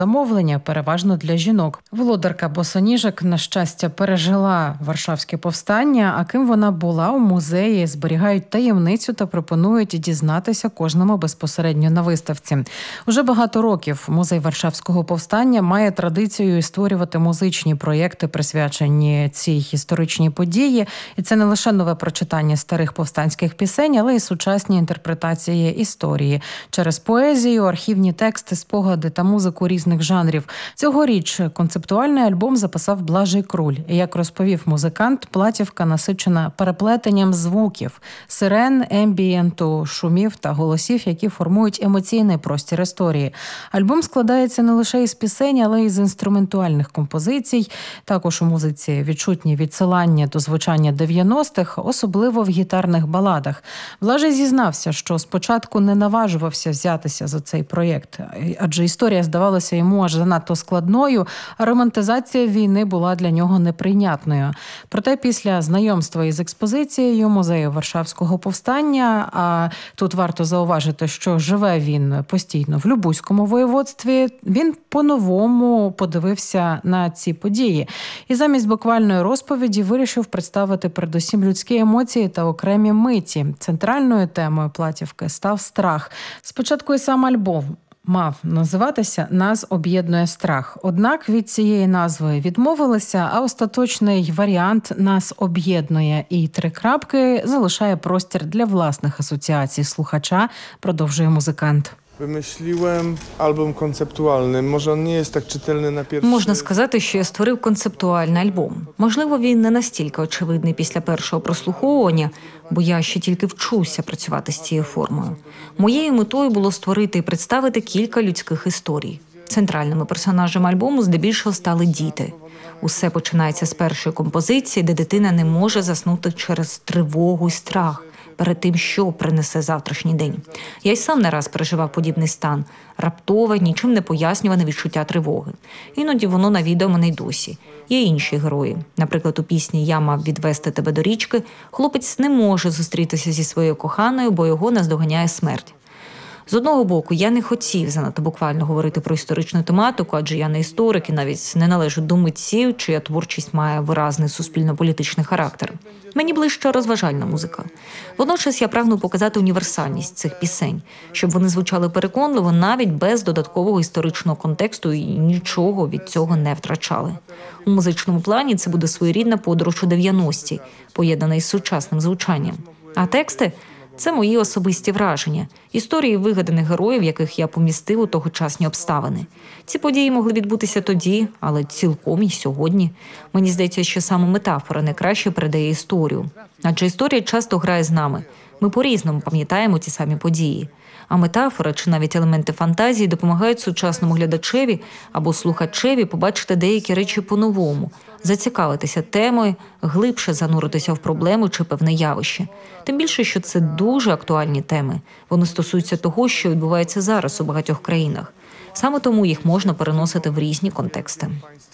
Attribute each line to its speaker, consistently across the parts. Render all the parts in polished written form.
Speaker 1: замовлення, переважно для жінок. Володарка босоніжок, на щастя, пережила Варшавське повстання, а ким вона була у музеї, зберігають таємницю та пропонують дізнатися кожному безпосередньо на виставці. Уже багато років музей Варшавського повстання має традицію створювати музичні проєкти, присвячені цій історичній події. І це не лише нове прочитання старих повстанських пісень, але й сучасні інтерпретації історії через поезію, архівні тексти, спогади та музику різних жанрів. Цьогоріч концептуальний альбом записав Блажей Круль. І, як розповів музикант, платівка насичена переплетенням звуків, сирен, ембієнту, шумів та голосів, які формують емоційний простір історії. Альбом складається не лише із пісень, але й з інструментуальних композицій. Також у музиці відчутні відсилання до звучання 90-х, особливо в гітарних баладах. Блажей зізнався, що спочатку не наважувався взятися за цей проєкт, адже історія здавалася йому аж занадто складною, а романтизація війни була для нього неприйнятною. Проте після знайомства із експозицією музею Варшавського повстання, а тут варто зауважити, що живе він постійно в Любузькому воєводстві, він по-новому подивився на ці події. І замість буквальної розповіді вирішив представити передусім людські емоції та окремі миті. Центральною темою платівки став страх. Спочатку і сам альбом мав називатися «Нас об'єднує страх». Однак від цієї назви відмовилися, а остаточний варіант «Нас об'єднує» і 3 крапки залишає простір для власних асоціацій слухача, продовжує музикант.
Speaker 2: Вимислював альбом концептуальний. Може, він не є так читальний на перший.
Speaker 3: Можна сказати, що я створив концептуальний альбом. Можливо, він не настільки очевидний після першого прослуховування, бо я ще тільки вчуся працювати з цією формою. Моєю метою було створити і представити кілька людських історій. Центральними персонажами альбому здебільшого стали діти. Усе починається з першої композиції, де дитина не може заснути через тривогу і страх перед тим, що принесе завтрашній день. Я й сам не раз переживав подібний стан. Раптове, нічим не пояснюване відчуття тривоги. Іноді воно навідує мене й досі. Є інші герої. Наприклад, у пісні «Я мав відвести тебе до річки» хлопець не може зустрітися зі своєю коханою, бо його наздоганяє смерть. З одного боку, я не хотів занадто буквально говорити про історичну тематику, адже я не історик і навіть не належу до митців, чия творчість має виразний суспільно-політичний характер. Мені ближче розважальна музика. Водночас я прагну показати універсальність цих пісень, щоб вони звучали переконливо навіть без додаткового історичного контексту і нічого від цього не втрачали. У музичному плані це буде своєрідна подорож у 90-ті, поєднана із сучасним звучанням. А тексти – це мої особисті враження, історії вигаданих героїв, яких я помістив у тогочасні обставини. Ці події могли відбутися тоді, але цілком і сьогодні. Мені здається, що саме метафора найкраще передає історію. Адже історія часто грає з нами. Ми по-різному пам'ятаємо ті самі події. А метафора чи навіть елементи фантазії допомагають сучасному глядачеві або слухачеві побачити деякі речі по-новому, зацікавитися темою, глибше зануритися в проблему чи певне явище. Тим більше, що це дуже актуальні теми. Вони стосуються того, що відбувається зараз у багатьох країнах. Саме тому їх можна переносити в різні контексти.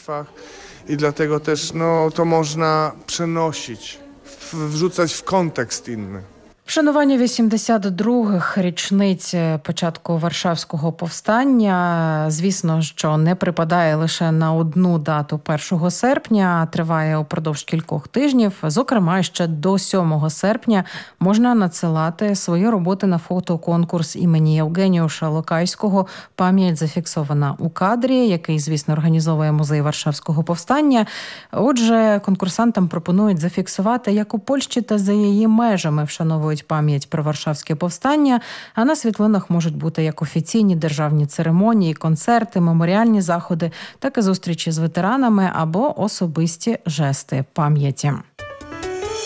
Speaker 2: І для того теж, то можна переносити, врzucać в контекст інний.
Speaker 1: Вшанування 82-х річниць початку Варшавського повстання, звісно, що не припадає лише на одну дату 1 серпня, а триває упродовж кількох тижнів. Зокрема, ще до 7 серпня можна надсилати свої роботи на фотоконкурс імені Євгеніуша Локайського «Пам'ять зафіксована у кадрі», який, звісно, організовує музей Варшавського повстання. Отже, конкурсантам пропонують зафіксувати, як у Польщі та за її межами вшановують пам'ять про Варшавське повстання, а на світлинах можуть бути як офіційні державні церемонії, концерти, меморіальні заходи, так і зустрічі з ветеранами або особисті жести пам'яті.